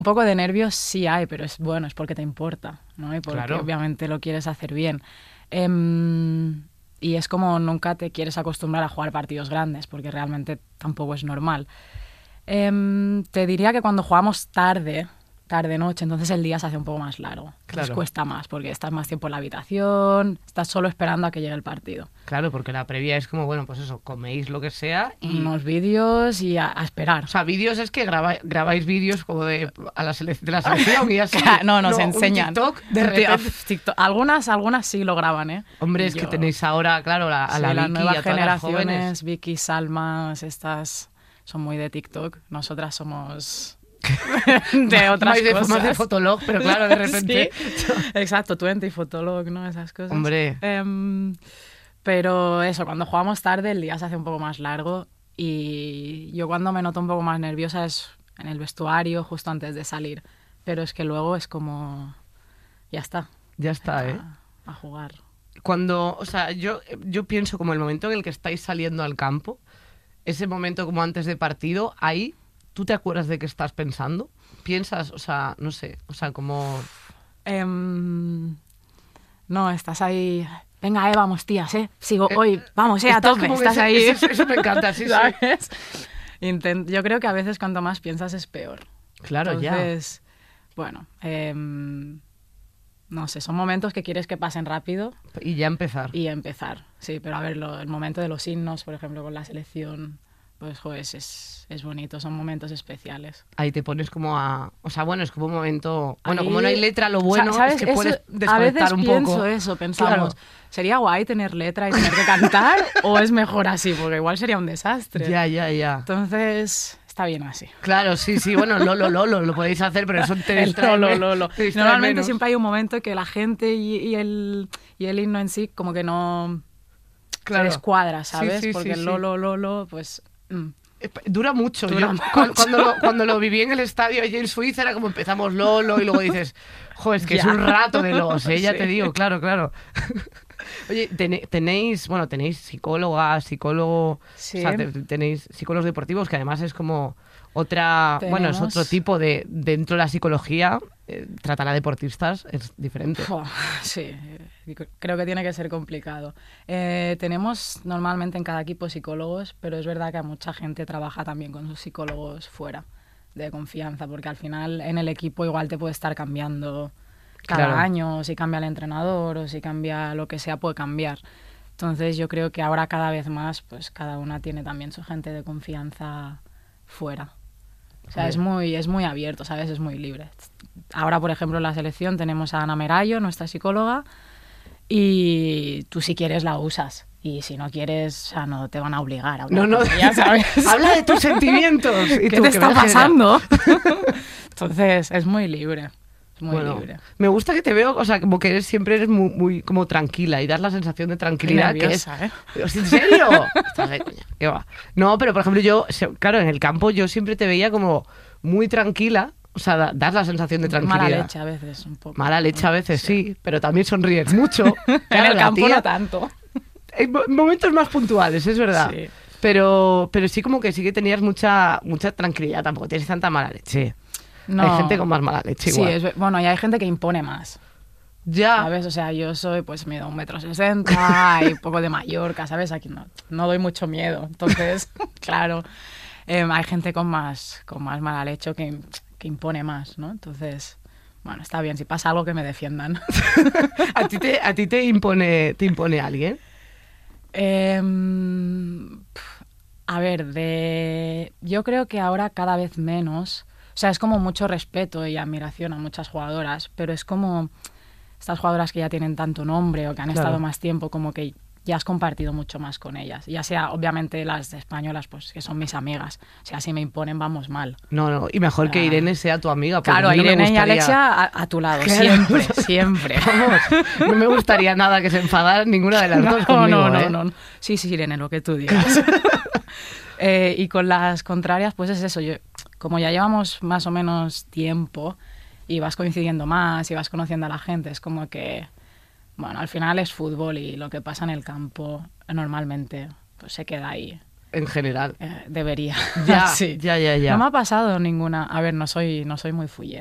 Un poco de nervios sí hay, pero es bueno, es porque te importa, ¿no? Y porque Claro. obviamente lo quieres hacer bien. Y es como nunca te quieres acostumbrar a jugar partidos grandes, porque realmente tampoco es normal. Te diría que cuando jugamos tarde-noche, entonces el día se hace un poco más largo. Entonces Claro. cuesta más, porque estás más tiempo en la habitación, estás solo esperando a que llegue el partido. Claro, porque la previa es como, bueno, pues eso, coméis lo que sea y... Unos vídeos y a esperar. O sea, vídeos es que grabáis vídeos como de la selección y así. No, nos un enseñan. TikTok, de repente. TikTok. Algunas sí lo graban, ¿eh? Hombre, es que tenéis ahora, claro, a Sí, la las Vicky y nuevas a todas las jóvenes. generaciones, Vicky, Salmas, estas son muy de TikTok. Nosotras somos de otras cosas. Más de Fotolog, pero claro, de repente... Sí, exacto, 20 y Fotolog, ¿no? Esas cosas. Hombre. Pero eso, cuando jugamos tarde el día se hace un poco más largo y yo cuando me noto un poco más nerviosa es en el vestuario, justo antes de salir. Pero es que luego es como... Ya está. Ya está, ¿eh? A jugar. Cuando, o sea, yo pienso como el momento en el que estáis saliendo al campo, ese momento como antes de partido, ahí, ¿tú te acuerdas de qué estás pensando? ¿Piensas, o sea, no sé, o sea, como... No, estás ahí... Venga, vamos, tías, sigo hoy, vamos, a tope, como estás ahí. Eso me encanta, sí, ¿Sabes? Yo creo que a veces cuanto más piensas es peor. Claro, Entonces, bueno, no sé, son momentos que quieres que pasen rápido. Y ya empezar. Sí, pero a ver, el momento de los himnos, por ejemplo, con la selección, pues, joder, es bonito, son momentos especiales. Ahí te pones como a... O sea, bueno, es como un momento... Bueno, Ahí, como no hay letra, lo bueno ¿sabes? es que puedes desconectar a veces un poco. Pensamos, Claro. ¿sería guay tener letra y tener que cantar o es mejor así? Porque igual sería un desastre. Ya. Entonces, está bien así. Claro, sí, bueno, lo podéis hacer, pero eso te distrae. Te distrae Normalmente menos. Siempre hay un momento que la gente y el himno en sí como que no se descuadra, ¿sabes? Sí, porque el lo, pues... Dura mucho. Mucho. Cuando lo viví en el estadio allí en Suiza era como empezamos Lolo y luego dices, joder, es que es un rato de los, ya te digo, claro. Oye, tenéis psicólogas, psicólogos, sí. O sea, tenéis psicólogos deportivos que además es como otra, es otro tipo de, dentro de la psicología, tratar a deportistas es diferente. Sí, creo que tiene que ser complicado. Tenemos normalmente en cada equipo psicólogos, pero es verdad que mucha gente trabaja también con sus psicólogos fuera de confianza, porque al final en el equipo igual te puede estar cambiando cada año, si cambia el entrenador o si cambia lo que sea, puede cambiar. Entonces yo creo que ahora cada vez más, pues cada una tiene también su gente de confianza fuera. O sea, es muy abierto, ¿sabes? Es muy libre. Ahora, por ejemplo, en la selección tenemos a Ana Merayo, nuestra psicóloga, y tú si quieres la usas. Y si no quieres, o sea, no te van a obligar a hablar. No, ya sabes. Habla de tus sentimientos. ¿Qué te está pasando? Entonces, es muy libre. Muy libre. Me gusta que te veo, o sea, como que siempre eres muy como tranquila y das la sensación de tranquilidad. Nerviosa, ¿En serio? Estás de coña. ¿Qué va? No, pero por ejemplo yo, claro, en el campo yo siempre te veía como muy tranquila. O sea, das la sensación de tranquilidad. Mala leche a veces, un poco. Mala leche a veces, sí, pero también sonríes mucho. Claro, en el campo no tanto. En momentos más puntuales, es verdad. Sí. Pero sí como que sí que tenías mucha tranquilidad, tampoco tienes tanta mala leche. No. Hay gente con más mala leche igual. Sí, y hay gente que impone más. Ya. ¿Sabes? O sea, yo soy, pues, mido 1,60 m y un poco de Mallorca, ¿sabes? Aquí no doy mucho miedo. Entonces, claro, hay gente con más mala leche que impone más, ¿no? Entonces, bueno, está bien. Si pasa algo, que me defiendan. ¿A ti te impone alguien? A ver, yo creo que ahora cada vez menos. O sea, es como mucho respeto y admiración a muchas jugadoras, pero es como estas jugadoras que ya tienen tanto nombre o que han estado más tiempo, como que ya has compartido mucho más con ellas. Ya sea, obviamente, las españolas, pues que son mis amigas. O sea, si me imponen, vamos mal. No, y mejor que Irene sea tu amiga. Claro, Irene y Alexia a tu lado, claro. Siempre. Vamos, no me gustaría nada que se enfadaran ninguna de las dos conmigo, No. Sí, Irene, lo que tú digas. Y con las contrarias, pues es eso. Como ya llevamos más o menos tiempo y vas coincidiendo más y vas conociendo a la gente, es como que, bueno, al final es fútbol y lo que pasa en el campo normalmente pues se queda ahí. en general? Debería. Ya, Sí. ya. No me ha pasado ninguna. A ver, no soy muy fullera.